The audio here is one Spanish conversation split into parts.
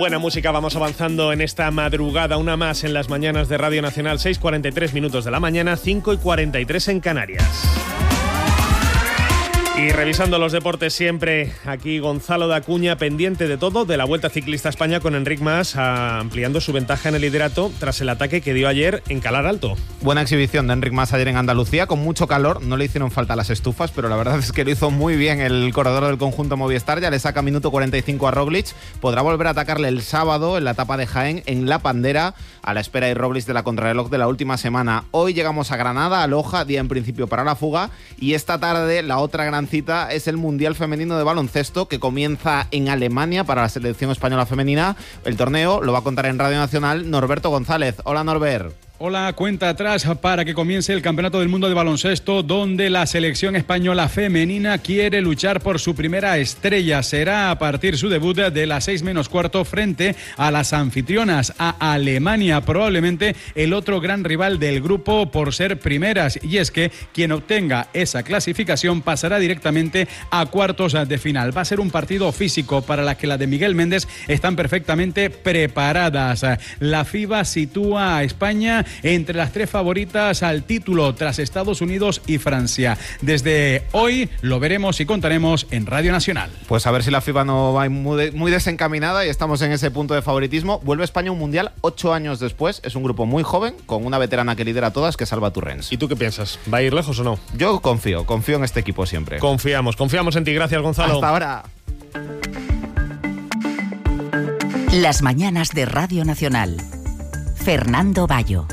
buena música vamos avanzando en esta madrugada, una más en las mañanas de Radio Nacional, 6:43 minutos de la mañana, 5:43 en Canarias. Y revisando los deportes siempre, aquí Gonzalo de Acuña, pendiente de todo, de la Vuelta Ciclista a España con Enric Mas, ampliando su ventaja en el liderato tras el ataque que dio ayer en Calar Alto. Buena exhibición de Enric Mas ayer en Andalucía, con mucho calor, no le hicieron falta las estufas, pero la verdad es que lo hizo muy bien el corredor del conjunto Movistar, ya le saca minuto 45 a Roglic, podrá volver a atacarle el sábado en la etapa de Jaén, en La Pandera, a la espera de Roglic de la contrarreloj de la última semana. Hoy llegamos a Granada, a Loja, día en principio para la fuga, y esta tarde la otra gran cita es el Mundial Femenino de Baloncesto, que comienza en Alemania para la selección española femenina. El torneo lo va a contar en Radio Nacional Norberto González. Hola, Norbert. Hola, cuenta atrás para que comience el Campeonato del Mundo de Baloncesto, donde la selección española femenina quiere luchar por su primera estrella. Será a partir su debut de las 6:15 frente a las anfitrionas, a Alemania, probablemente el otro gran rival del grupo por ser primeras. Y es que quien obtenga esa clasificación pasará directamente a cuartos de final. Va a ser un partido físico para la que las de Miguel Méndez están perfectamente preparadas. La FIBA sitúa a España entre las tres favoritas al título tras Estados Unidos y Francia. Desde hoy lo veremos y contaremos en Radio Nacional. Pues a ver si la FIBA no va muy desencaminada y estamos en ese punto de favoritismo. Vuelve España a un mundial 8 años después. Es un grupo muy joven, con una veterana que lidera todas, que es Alba Turrens. ¿Y tú qué piensas? ¿Va a ir lejos o no? Yo confío en este equipo siempre. Confiamos en ti. Gracias, Gonzalo. Hasta ahora. Las mañanas de Radio Nacional. Fernando Bayo.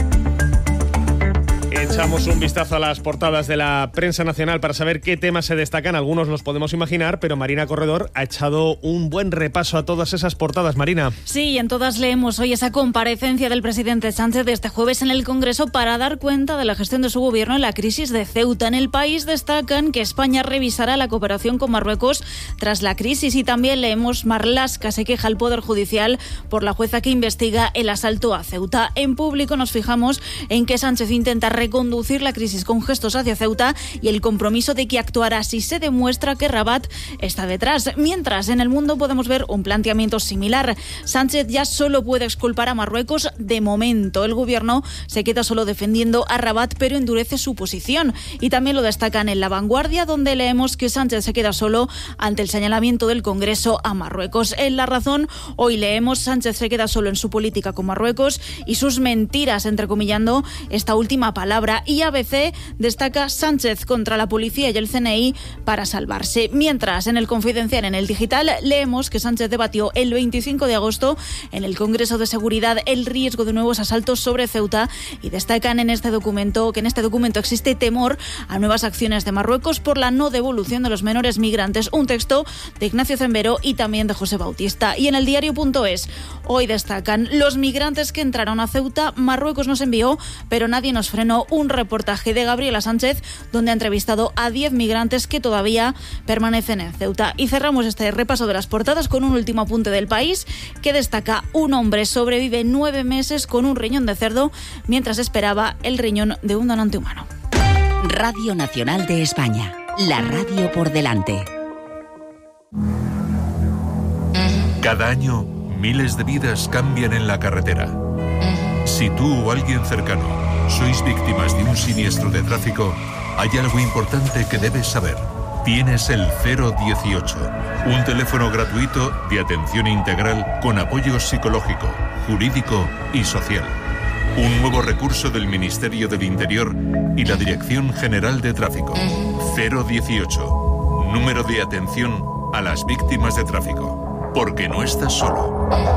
Echamos un vistazo a las portadas de la prensa nacional para saber qué temas se destacan. Algunos los podemos imaginar, pero Marina Corredor ha echado un buen repaso a todas esas portadas. Marina. Sí, en todas leemos hoy esa comparecencia del presidente Sánchez de este jueves en el Congreso para dar cuenta de la gestión de su gobierno en la crisis de Ceuta. En El País destacan que España revisará la cooperación con Marruecos tras la crisis, y también leemos Marlaska se queja al Poder Judicial por la jueza que investiga el asalto a Ceuta. En Público nos fijamos en que Sánchez intenta reconducir la crisis con gestos hacia Ceuta y el compromiso de que actuará si se demuestra que Rabat está detrás. Mientras, en El Mundo podemos ver un planteamiento similar. Sánchez ya solo puede exculpar a Marruecos de momento. El gobierno se queda solo defendiendo a Rabat, pero endurece su posición. Y también lo destacan en La Vanguardia, donde leemos que Sánchez se queda solo ante el señalamiento del Congreso a Marruecos. En La Razón, hoy leemos Sánchez se queda solo en su política con Marruecos y sus mentiras, entrecomillando esta última palabra. Y ABC destaca Sánchez contra la policía y el CNI para salvarse. Mientras, en El Confidencial, en el digital, leemos que Sánchez debatió el 25 de agosto en el Congreso de Seguridad el riesgo de nuevos asaltos sobre Ceuta, y destacan en este documento que en este documento existe temor a nuevas acciones de Marruecos por la no devolución de los menores migrantes. Un texto de Ignacio Zembero y también de José Bautista. Y en el diario.es hoy destacan los migrantes que entraron a Ceuta, Marruecos nos envió, pero nadie nos frenó. Un reportaje de Gabriela Sánchez donde ha entrevistado a 10 migrantes que todavía permanecen en Ceuta. Y cerramos este repaso de las portadas con un último apunte del País que destaca: un hombre sobrevive 9 meses con un riñón de cerdo mientras esperaba el riñón de un donante humano. Radio Nacional de España, la radio por delante. Cada año, miles de vidas cambian en la carretera. Si tú o alguien cercano sois víctimas de un siniestro de tráfico, hay algo importante que debes saber. Tienes el 018, un teléfono gratuito de atención integral con apoyo psicológico, jurídico y social. Un nuevo recurso del Ministerio del Interior y la Dirección General de Tráfico. 018, número de atención a las víctimas de tráfico. Porque no estás solo.